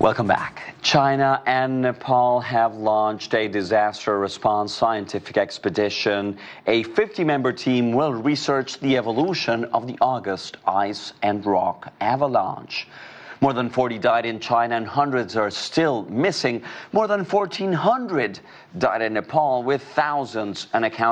Welcome back. China and Nepal have launched a disaster response scientific expedition. A 50-member team will research the evolution of the August ice and rock avalanche. More than 40 died in China and hundreds are still missing. More than 1,400 died in Nepal, with thousands unaccounted